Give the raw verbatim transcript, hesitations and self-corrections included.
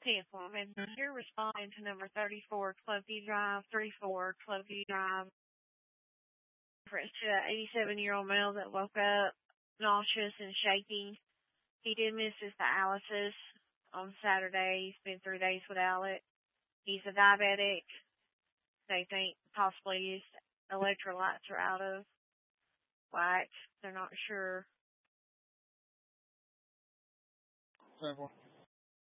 ten woman. You're responding to number thirty-four Clubview Drive, thirty-four Clubview Drive. Reference to an eighty-seven-year-old male that woke up nauseous and shaking. He did miss his dialysis on Saturday. He's been three days without it. He's a diabetic. They think possibly his electrolytes are out of whack. They're not sure. Several.